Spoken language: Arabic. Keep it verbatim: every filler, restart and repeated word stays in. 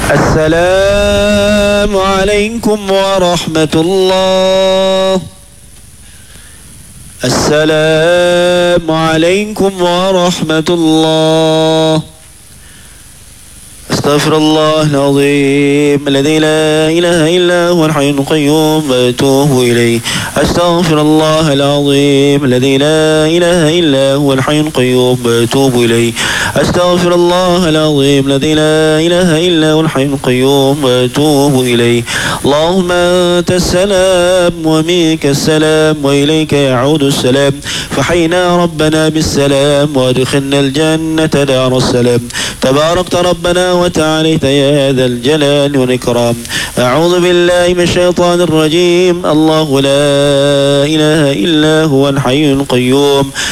السلام عليكم ورحمة الله. السلام عليكم ورحمة الله. أستغفر الله العظيم الذي لا إله إلا هو الحي القيوم وأتوب إليه. أستغفر الله العظيم الذي لا إله إلا هو الحي القيوم وأتوب إليه. أستغفر الله العظيم الذي لا إله إلا هو الحي القيوم وأتوب إليه. اللهم أنت السلام ومنك السلام وإليك يعود السلام، فحينا ربنا بالسلام وادخلنا الجنة دار السلام. تباركت ربنا وتعاليت يا ذا الجلال والإكرام. أعوذ بالله من الشيطان الرجيم. الله لا إله إلا هو الحي القيوم